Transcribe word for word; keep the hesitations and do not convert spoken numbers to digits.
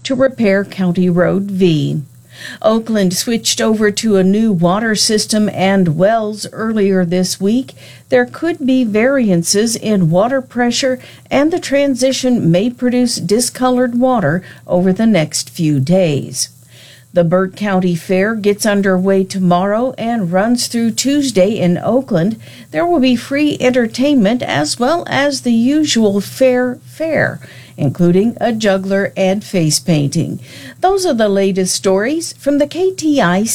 to repair County Road V. Oakland switched over to a new water system and wells earlier this week. There could be variances in water pressure, and the transition may produce discolored water over the next few days. The Burt County Fair gets underway tomorrow and runs through Tuesday in Oakland. There will be free entertainment as well as the usual fair fare, including a juggler and face painting. Those are the latest stories from the K T I